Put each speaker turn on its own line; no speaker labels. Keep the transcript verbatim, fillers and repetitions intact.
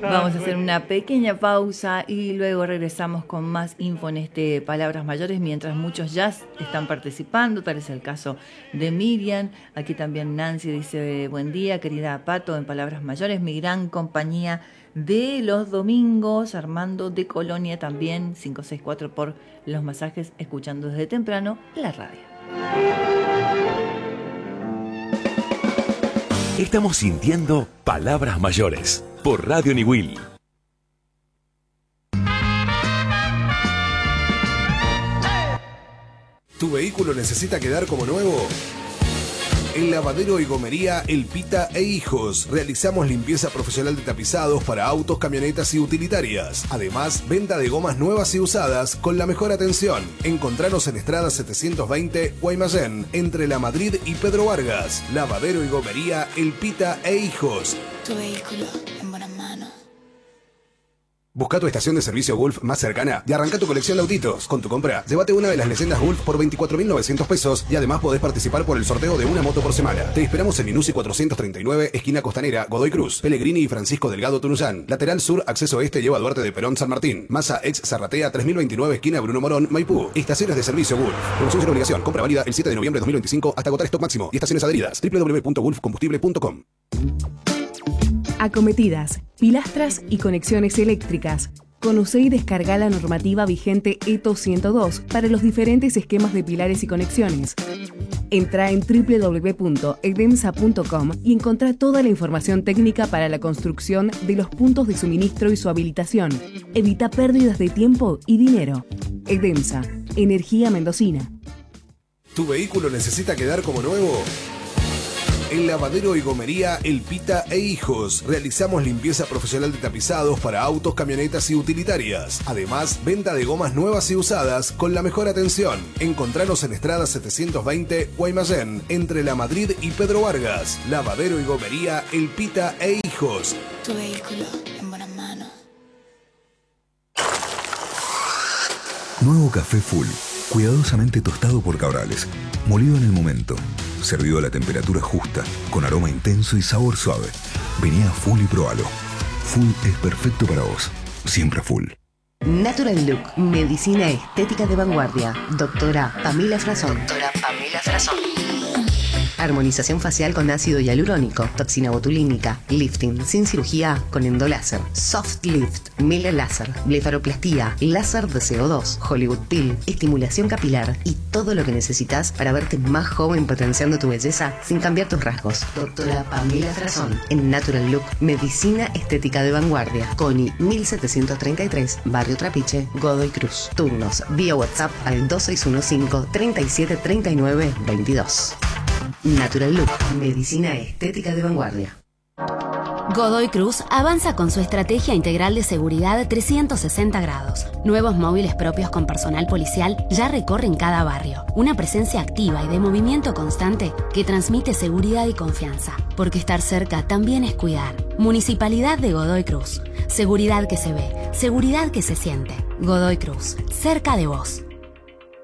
Vamos a hacer una pequeña pausa y luego regresamos con más info en este Palabras Mayores, mientras muchos ya están participando, tal es el caso de Miriam. Aquí también Nancy dice: buen día, querida Pato, en Palabras Mayores, mi gran compañía de los domingos. Armando de Colonia también, cinco seis cuatro por los masajes, escuchando desde temprano la radio.
Estamos sintiendo Palabras Mayores por Radio Niwil.
¿Tu vehículo necesita quedar como nuevo? En Lavadero y Gomería El Pita e Hijos realizamos limpieza profesional de tapizados para autos, camionetas y utilitarias. Además, venta de gomas nuevas y usadas con la mejor atención. Encontranos en Estrada setecientos veinte, Guaymallén, entre La Madrid y Pedro Vargas. Lavadero y Gomería El Pita e Hijos.
Tu vehículo en buenas manos.
Busca tu estación de servicio Gulf más cercana y arranca tu colección de autitos. Con tu compra, llévate una de las leyendas Gulf por veinticuatro mil novecientos pesos y además podés participar por el sorteo de una moto por semana. Te esperamos en Minuci cuatrocientos treinta y nueve, esquina Costanera, Godoy Cruz, Pellegrini y Francisco Delgado Tunuyán. Lateral sur, acceso este, lleva a Duarte de Perón, San Martín. Massa ex Zarratea tres mil veintinueve, esquina Bruno Morón, Maipú. Estaciones de servicio Gulf. Promoción sin obligación. Compra válida el siete de noviembre de dos mil veinticinco hasta agotar stock máximo. Y estaciones adheridas. doble u doble u doble u punto gulf combustible punto com.
Acometidas, pilastras y conexiones eléctricas. Conoce y descarga la normativa vigente E T O ciento dos para los diferentes esquemas de pilares y conexiones. Entra en doble u doble u doble u punto edemsa punto com y encontrá toda la información técnica para la construcción de los puntos de suministro y su habilitación. Evita pérdidas de tiempo y dinero. Edemsa, energía mendocina.
¿Tu vehículo necesita quedar como nuevo? En Lavadero y Gomería El Pita e Hijos realizamos limpieza profesional de tapizados para autos, camionetas y utilitarias. Además, venta de gomas nuevas y usadas con la mejor atención. Encontranos en Estrada setecientos veinte, Guaymallén, entre La Madrid y Pedro Vargas. Lavadero y Gomería El Pita e Hijos.
Tu vehículo en buenas manos.
Nuevo café Full, cuidadosamente tostado por Cabrales, molido en el momento, servido a la temperatura justa, con aroma intenso y sabor suave. Vení a Full y probalo. Full es perfecto para vos, siempre Full.
Natural Look, medicina estética de vanguardia. Doctora Pamela Frazón. Doctora Pamela Frazón. Armonización facial con ácido hialurónico, toxina botulínica, lifting sin cirugía con endoláser, soft lift, miller láser, blefaroplastía, láser de C O dos, Hollywood Peel, estimulación capilar y todo lo que necesitas para verte más joven potenciando tu belleza sin cambiar tus rasgos. Doctora Pamela Frazón, en Natural Look, medicina estética de vanguardia. Coni mil setecientos treinta y tres, Barrio Trapiche, Godoy Cruz. Turnos vía WhatsApp al dos seis uno cinco, treinta y siete, treinta y nueve, veintidós. Natural Look, medicina estética de vanguardia.
Godoy Cruz avanza con su estrategia integral de seguridad trescientos sesenta grados. Nuevos móviles propios con personal policial ya recorren cada barrio. Una presencia activa y de movimiento constante que transmite seguridad y confianza. Porque estar cerca también es cuidar. Municipalidad de Godoy Cruz. Seguridad que se ve, seguridad que se siente. Godoy Cruz, cerca de vos.